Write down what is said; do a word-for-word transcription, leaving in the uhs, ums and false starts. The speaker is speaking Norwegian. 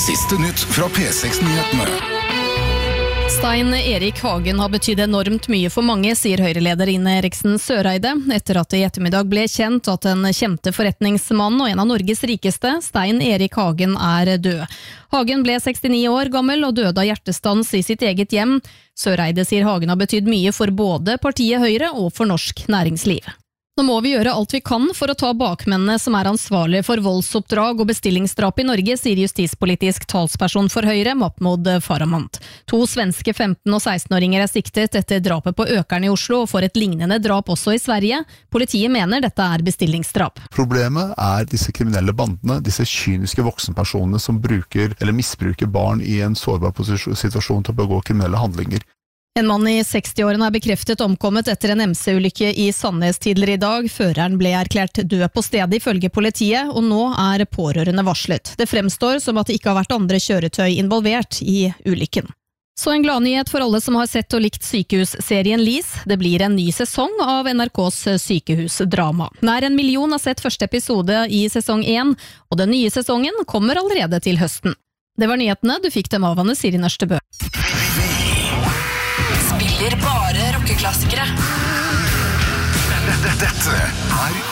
Siste nytt fra P seks-nyhetene. Stein Erik Hagen har betydd enormt mye for mange, sier Høyre-leder Ine Eriksen Søreide, etter at det i ettermiddag ble kjent at en kjente forretningsmann og en av Norges rikeste, Stein Erik Hagen, er død. Hagen ble sekstini år gammel og døde av hjertestans i sitt eget hjem. Søreide sier Hagen har betydd mye for både partiet Høyre og for norsk næringsliv. Nå må vi gjøre alt vi kan for å ta bakmennene som er ansvarlige for voldsoppdrag og bestillingsdrap i Norge, sier justispolitisk talsperson for Høyre, Mahmoud Farahmand. To svenske femten- og seksten-åringer er siktet etter drapet på Økern i Oslo og for et lignende drap også i Sverige. Politiet mener dette er bestillingsdrap. Problemet er disse kriminelle bandene, disse kyniske voksenpersonene som bruker eller misbruker barn i en sårbar situasjon til å begå kriminelle handlinger. En mann i seksti-årene er bekreftet omkommet etter en M C-ulykke i Sandnes tidligere i dag. Føreren ble erklært død på stedet ifølge politiet, og nå er pårørende varslet. Det fremstår som at det ikke har vært andre kjøretøy involvert i ulykken. Så en gladnyhet for alle som har sett og likt sykehusserien Lis. Det blir en ny sesong av N R K's sykehusdrama. Nær en million har sett første episode i sesong én, og den nye sesongen kommer allerede til høsten. Det var nyhetene, du fikk dem av Anne Siri Nørstebø. Spiller bare rockeklassikere. Dette er